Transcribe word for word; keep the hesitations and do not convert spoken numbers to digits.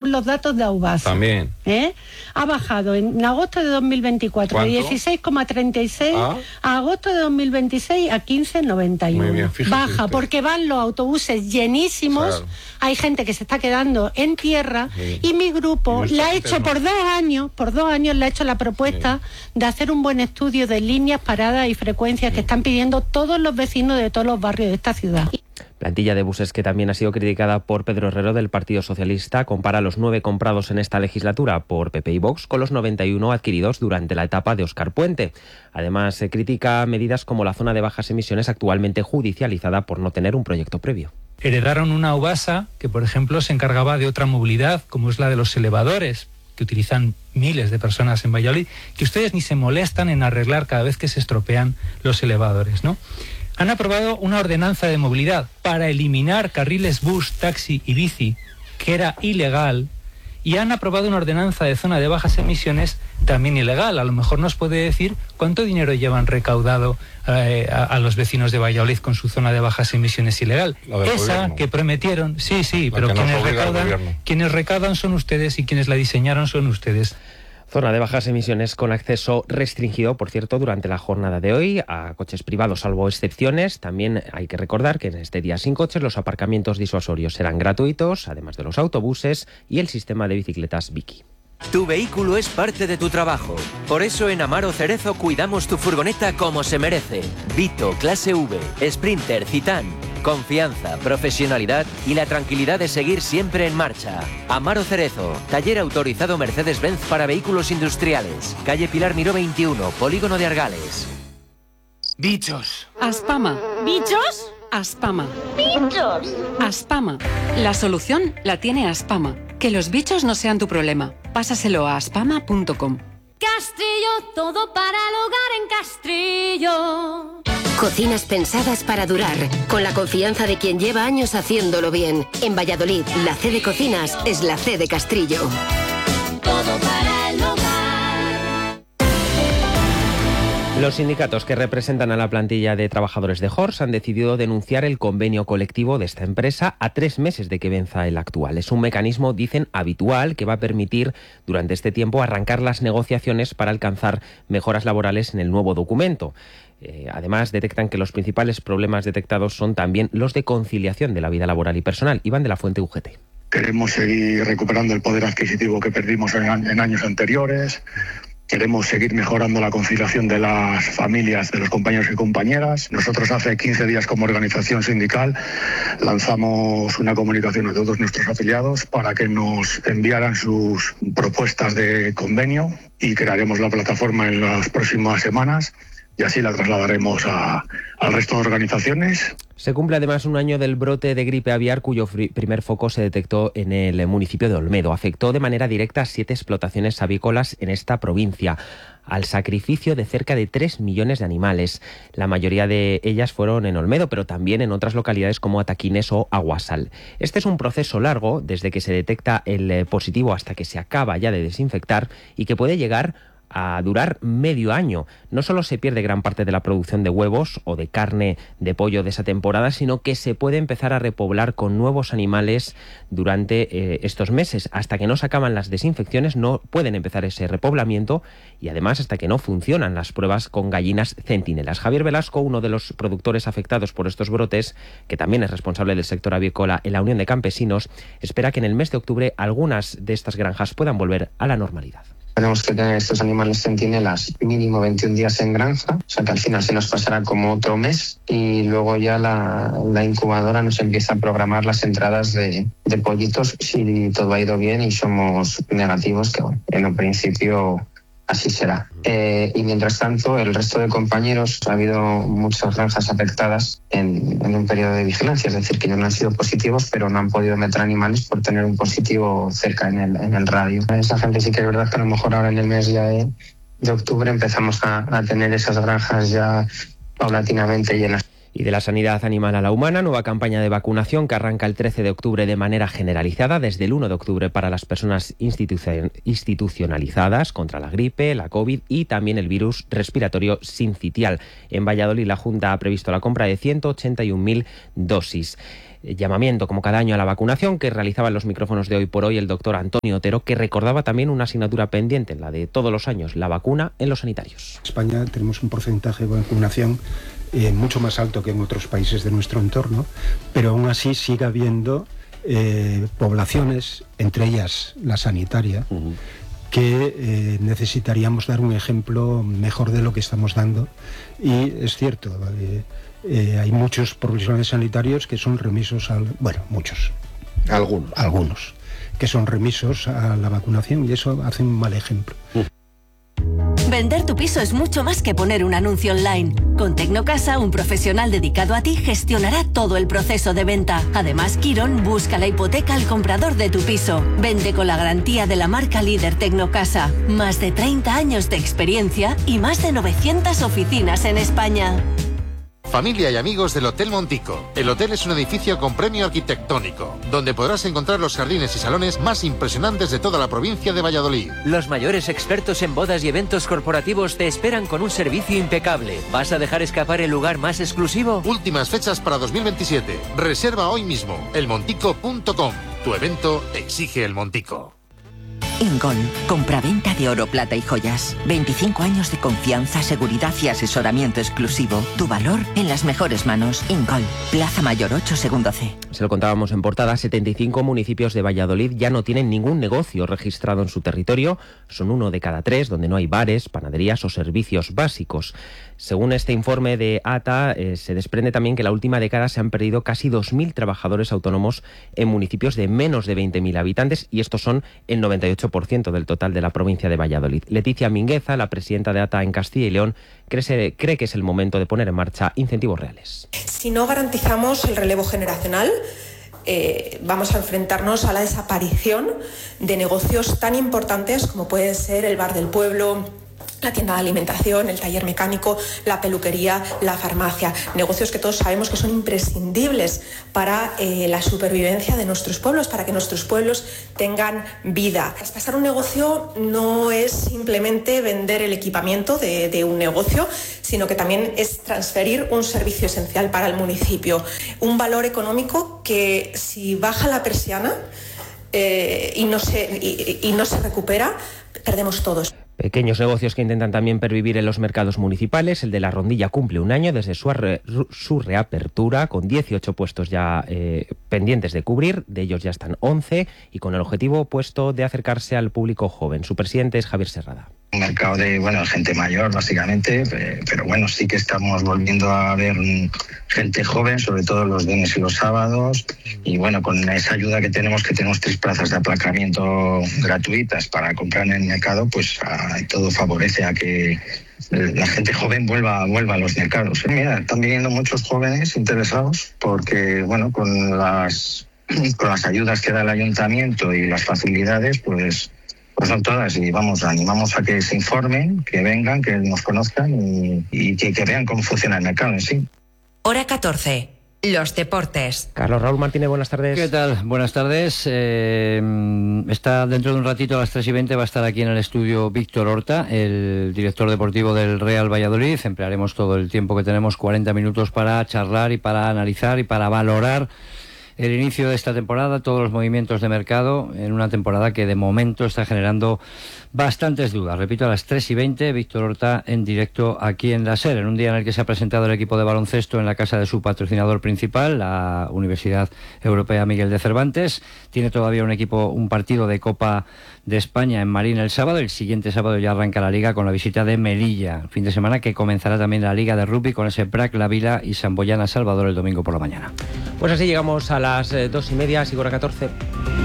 los datos de Aubasa. También. ¿Eh? Ha bajado en agosto de dos mil veinticuatro de dieciséis coma treinta y seis ¿Ah? a agosto de dos mil veintiséis a quince coma noventa y uno. Muy bien, fíjate Baja usted. porque van los autobuses llenísimos, Claro. hay gente que se está quedando en tierra Sí. y mi grupo Y le ha nuestra hecho gente no. por dos años, por dos años le ha hecho la propuesta de hacer un buen estudio de líneas, paradas y frecuencias que están pidiendo todos los vecinos de todos los barrios de esta ciudad. Plantilla de buses que también ha sido criticada por Pedro Herrero del Partido Socialista. Compara los nueve comprados en esta legislatura por P P y Vox con los noventa y uno adquiridos durante la etapa de Óscar Puente. Además, se critica medidas como la zona de bajas emisiones, actualmente judicializada por no tener un proyecto previo. Heredaron una Aubasa que, por ejemplo, se encargaba de otra movilidad, como es la de los elevadores, que utilizan miles de personas en Valladolid, que ustedes ni se molestan en arreglar cada vez que se estropean los elevadores, ¿no? Han aprobado una ordenanza de movilidad para eliminar carriles bus, taxi y bici, que era ilegal, y han aprobado una ordenanza de zona de bajas emisiones también ilegal. A lo mejor nos puede decir cuánto dinero llevan recaudado eh, a, a los vecinos de Valladolid con su zona de bajas emisiones ilegal. Esa gobierno. que prometieron, sí, sí, La pero que nos quienes obliga al recaudan, gobierno. quienes recaudan son ustedes y quienes la diseñaron son ustedes. Zona de bajas emisiones con acceso restringido, por cierto, durante la jornada de hoy a coches privados, salvo excepciones. También hay que recordar que en este día sin coches los aparcamientos disuasorios serán gratuitos, además de los autobuses y el sistema de bicicletas Biki. Tu vehículo es parte de tu trabajo. Por eso en Amaro Cerezo cuidamos tu furgoneta como se merece. Vito, clase V, Sprinter, Citán. Confianza, profesionalidad y la tranquilidad de seguir siempre en marcha. Amaro Cerezo, taller autorizado Mercedes-Benz para vehículos industriales. Calle Pilar Miró veintiuno, Polígono de Argales. Bichos. Aspama. ¿Bichos? Aspama. ¡Bichos! Aspama. La solución la tiene Aspama. Que los bichos no sean tu problema. Pásaselo a aspama punto com. Castrillo, todo para el hogar en Castrillo. Cocinas pensadas para durar, con la confianza de quien lleva años haciéndolo bien. En Valladolid, la C de Cocinas es la C de Castrillo. Todo para el hogar. Los sindicatos que representan a la plantilla de trabajadores de Horse han decidido denunciar el convenio colectivo de esta empresa a tres meses de que venza el actual. Es un mecanismo, dicen, habitual que va a permitir durante este tiempo arrancar las negociaciones para alcanzar mejoras laborales en el nuevo documento. Eh, además, detectan que los principales problemas detectados son también los de conciliación de la vida laboral y personal. Iván de la Fuente, U G T. Queremos seguir recuperando el poder adquisitivo que perdimos en, en años anteriores. Queremos seguir mejorando la conciliación de las familias de los compañeros y compañeras. Nosotros hace quince días como organización sindical lanzamos una comunicación a todos nuestros afiliados para que nos enviaran sus propuestas de convenio y crearemos la plataforma en las próximas semanas y así la trasladaremos a, al resto de organizaciones. Se cumple además un año del brote de gripe aviar cuyo fri- primer foco se detectó en el municipio de Olmedo. Afectó de manera directa a siete explotaciones avícolas en esta provincia, al sacrificio de cerca de tres millones de animales. La mayoría de ellas fueron en Olmedo, pero también en otras localidades como Ataquines o Aguasal. Este es un proceso largo, desde que se detecta el eh, positivo hasta que se acaba ya de desinfectar, y que puede llegar a durar medio año. No solo se pierde gran parte de la producción de huevos o de carne de pollo de esa temporada, sino que se puede empezar a repoblar con nuevos animales durante eh, estos meses. Hasta que no se acaban las desinfecciones no pueden empezar ese repoblamiento, y además hasta que no funcionan las pruebas con gallinas centinelas. Javier Velasco, uno de los productores afectados por estos brotes, que también es responsable del sector avícola en la Unión de Campesinos, espera que en el mes de octubre algunas de estas granjas puedan volver a la normalidad. Tenemos que tener estos animales centinelas mínimo veintiún días en granja, o sea que al final se nos pasará como otro mes y luego ya la, la incubadora nos empieza a programar las entradas de, de pollitos si todo ha ido bien y somos negativos, que bueno, en un principio así será. Eh, y mientras tanto, el resto de compañeros, ha habido muchas granjas afectadas en, en un periodo de vigilancia, es decir, que ellos no han sido positivos, pero no han podido meter animales por tener un positivo cerca en el, en el radio. Esa gente sí que es verdad que a lo mejor ahora en el mes ya de, de octubre empezamos a, a tener esas granjas ya paulatinamente llenas. Y de la sanidad animal a la humana, nueva campaña de vacunación que arranca el trece de octubre de manera generalizada, desde el uno de octubre para las personas institu- institucionalizadas contra la gripe, la COVID y también el virus respiratorio sincitial. En Valladolid la Junta ha previsto la compra de ciento ochenta y un mil dosis. eh, llamamiento, como cada año, a la vacunación que realizaba en los micrófonos de Hoy por Hoy el doctor Antonio Otero, que recordaba también una asignatura pendiente, la de todos los años, la vacuna en los sanitarios. En España tenemos un porcentaje de vacunación eh, mucho más alto que en otros países de nuestro entorno, pero aún así sigue habiendo eh, poblaciones, entre ellas la sanitaria, uh-huh. que eh, necesitaríamos dar un ejemplo mejor de lo que estamos dando. Y es cierto, eh, eh, hay muchos profesionales sanitarios que son remisos al... Bueno, muchos. Algunos. Algunos. Que son remisos a la vacunación y eso hace un mal ejemplo. Uh. Vender tu piso es mucho más que poner un anuncio online. Con Tecnocasa, un profesional dedicado a ti gestionará todo el proceso de venta. Además, Quirón busca la hipoteca al comprador de tu piso. Vende con la garantía de la marca líder Tecnocasa. Más de treinta años de experiencia y más de novecientas oficinas en España. Familia y amigos del Hotel Montico. El hotel es un edificio con premio arquitectónico, donde podrás encontrar los jardines y salones más impresionantes de toda la provincia de Valladolid. Los mayores expertos en bodas y eventos corporativos te esperan con un servicio impecable. ¿Vas a dejar escapar el lugar más exclusivo? Últimas fechas para dos mil veintisiete. Reserva hoy mismo. el montico punto com. Tu evento exige El Montico. Ingol, compraventa de oro, plata y joyas. veinticinco años de confianza, seguridad y asesoramiento exclusivo. Tu valor en las mejores manos. Ingol, Plaza Mayor ocho, segundo C. Se lo contábamos en portada, setenta y cinco municipios de Valladolid ya no tienen ningún negocio registrado en su territorio. Son uno de cada tres donde no hay bares, panaderías o servicios básicos. Según este informe de A T A, eh, se desprende también que en la última década se han perdido casi dos mil trabajadores autónomos en municipios de menos de veinte mil habitantes y estos son el noventa y ocho por ciento del total de la provincia de Valladolid. Leticia Mingueza, la presidenta de A T A en Castilla y León, cree, cree que es el momento de poner en marcha incentivos reales. Si no garantizamos el relevo generacional, eh, vamos a enfrentarnos a la desaparición de negocios tan importantes como puede ser el bar del pueblo, la tienda de alimentación, el taller mecánico, la peluquería, la farmacia, negocios que todos sabemos que son imprescindibles para eh, la supervivencia de nuestros pueblos, para que nuestros pueblos tengan vida. Traspasar un negocio no es simplemente vender el equipamiento de, de un negocio, sino que también es transferir un servicio esencial para el municipio, un valor económico que si baja la persiana eh, y, no se, y, y no se recupera, perdemos todos. Pequeños negocios que intentan también pervivir en los mercados municipales. El de La Rondilla cumple un año desde su, re, su reapertura, con dieciocho puestos ya eh, pendientes de cubrir. De ellos ya están once y con el objetivo puesto de acercarse al público joven. Su presidente es Javier Serrada. Un mercado de, bueno, gente mayor, básicamente, pero bueno, sí que estamos volviendo a ver gente joven, sobre todo los viernes y los sábados, y bueno, con esa ayuda que tenemos, que tenemos tres plazas de aplacamiento gratuitas para comprar en el mercado, pues a, todo favorece a que la gente joven vuelva, vuelva a los mercados. Mira, están viniendo muchos jóvenes interesados porque, bueno, con las, con las ayudas que da el ayuntamiento y las facilidades, pues Pues son todas y vamos, animamos a que se informen, que vengan, que nos conozcan y, y que, que vean cómo funciona el mercado en sí. Hora catorce. Los deportes. Carlos Raúl Martínez, buenas tardes. ¿Qué tal? Buenas tardes. Eh, está dentro de un ratito a las tres y veinte, va a estar aquí en el estudio Víctor Horta, el director deportivo del Real Valladolid. Emplearemos todo el tiempo que tenemos, cuarenta minutos, para charlar y para analizar y para valorar el inicio de esta temporada, todos los movimientos de mercado en una temporada que de momento está generando bastantes dudas. Repito, a las tres y veinte, Víctor Horta en directo aquí en la SER, en un día en el que se ha presentado el equipo de baloncesto en la casa de su patrocinador principal, la Universidad Europea Miguel de Cervantes. Tiene todavía un equipo, un partido de Copa de España en Marín el sábado. El siguiente sábado ya arranca la Liga con la visita de Melilla. Fin de semana que comenzará también la Liga de Rugby con ese Prat La Vila y Samboyana Salvador el domingo por la mañana. Pues así llegamos a las dos y media, Sigora catorce.